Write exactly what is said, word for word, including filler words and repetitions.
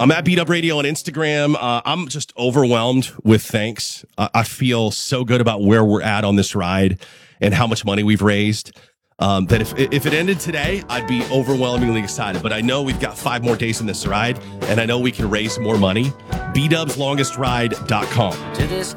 I'm at Beat Up Radio on Instagram. Uh, I'm just overwhelmed with thanks. Uh, I feel so good about where we're at on this ride and how much money we've raised. Um, that if if it ended today, I'd be overwhelmingly excited. But I know we've got five more days in this ride, and I know we can raise more money. B dubs longest ride dot com.